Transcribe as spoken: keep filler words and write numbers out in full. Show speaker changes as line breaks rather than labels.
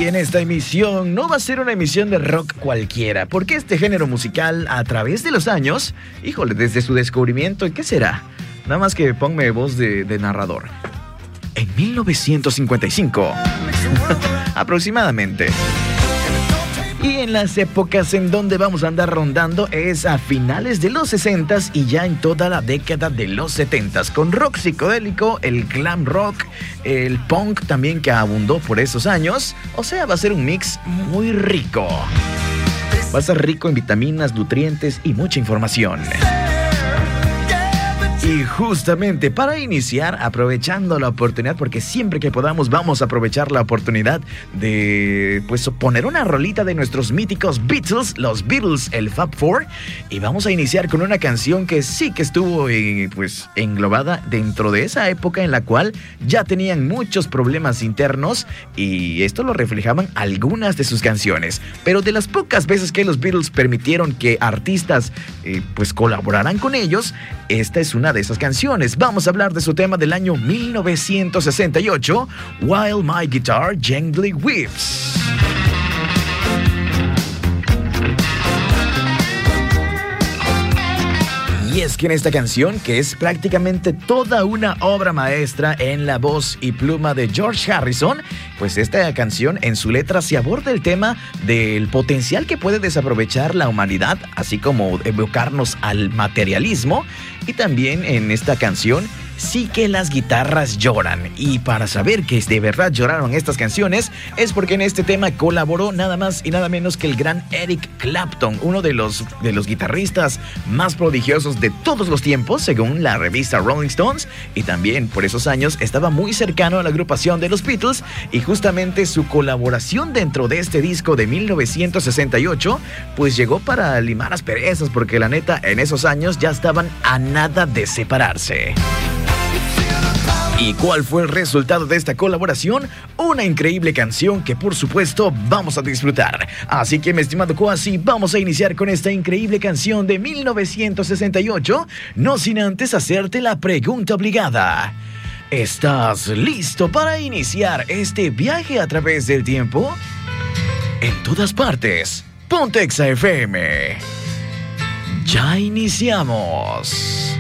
Y en esta emisión no va a ser una emisión de rock cualquiera, porque este género musical a través de los años, híjole, desde su descubrimiento, ¿qué será? Nada más que ponme voz de, de narrador. En mil novecientos cincuenta y cinco, aproximadamente. Y en las épocas en donde vamos a andar rondando es a finales de los sesentas y ya en toda la década de los setentas, con rock psicodélico, el glam rock, el punk también que abundó por esos años. O sea, va a ser un mix muy rico. Va a ser rico en vitaminas, nutrientes y mucha información. Y justamente para iniciar, aprovechando la oportunidad, porque siempre que podamos vamos a aprovechar la oportunidad de, pues, poner una rolita de nuestros míticos Beatles, los Beatles, el Fab Four, y vamos a iniciar con una canción que sí que estuvo, eh, pues, englobada dentro de esa época en la cual ya tenían muchos problemas internos, y esto lo reflejaban algunas de sus canciones. Pero de las pocas veces que los Beatles permitieron que artistas, eh, pues, colaboraran con ellos, esta es una de esas canciones. Vamos a hablar de su tema del año mil novecientos sesenta y ocho, While My Guitar Gently Weeps. Y es que en esta canción, que es prácticamente toda una obra maestra en la voz y pluma de George Harrison, pues esta canción en su letra se aborda el tema del potencial que puede desaprovechar la humanidad, así como evocarnos al materialismo. Y también en esta canción sí que las guitarras lloran. Y para saber que de verdad lloraron estas canciones es porque en este tema colaboró nada más y nada menos que el gran Eric Clapton, uno de los, de los guitarristas más prodigiosos de todos los tiempos, según la revista Rolling Stones. Y también por esos años estaba muy cercano a la agrupación de los Beatles, y justamente su colaboración dentro de este disco de mil novecientos sesenta y ocho pues llegó para limar asperezas, porque la neta en esos años ya estaban a nada de separarse. ¿Y cuál fue el resultado de esta colaboración? Una increíble canción que por supuesto vamos a disfrutar. Así que, mi estimado Kwasi, vamos a iniciar con esta increíble canción de mil novecientos sesenta y ocho, no sin antes hacerte la pregunta obligada. ¿Estás listo para iniciar este viaje a través del tiempo? En todas partes, Ponte Exa F M. Ya iniciamos.